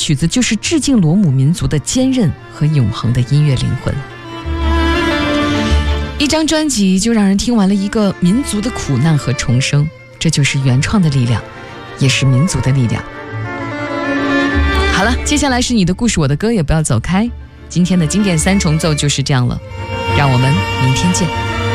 曲子就是致敬罗姆民族的坚韧和永恒的音乐灵魂。一张专辑就让人听完了一个民族的苦难和重生，这就是原创的力量，也是民族的力量。好了，接下来是你的故事我的歌，也不要走开。今天的经典三重奏就是这样了，让我们明天见。